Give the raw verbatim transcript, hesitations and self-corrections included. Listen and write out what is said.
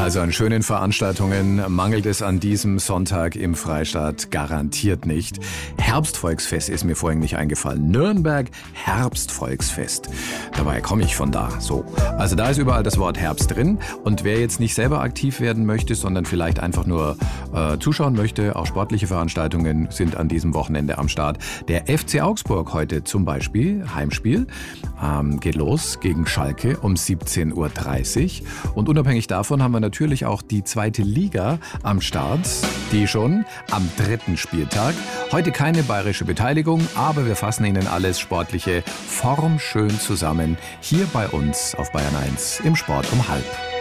Also an schönen Veranstaltungen mangelt es an diesem Sonntag im Freistaat garantiert nicht. Herbstvolksfest ist mir vorhin nicht eingefallen. Nürnberg Herbstvolksfest. Dabei komme ich von da. So. Also da ist überall das Wort Herbst drin. Und wer jetzt nicht selber aktiv werden möchte, sondern vielleicht einfach nur äh, zuschauen möchte, auch sportliche Veranstaltungen sind an diesem Wochenende am Start. Der F C Augsburg heute zum Beispiel, Heimspiel, ähm, geht los gegen Schalke um siebzehn Uhr dreißig. Und unabhängig davon haben wir natürlich auch die zweite Liga am Start, die schon am dritten Spieltag. Heute keine bayerische Beteiligung, aber wir fassen Ihnen alles Sportliche formschön zusammen hier bei uns auf Bayern eins im Sport um halb.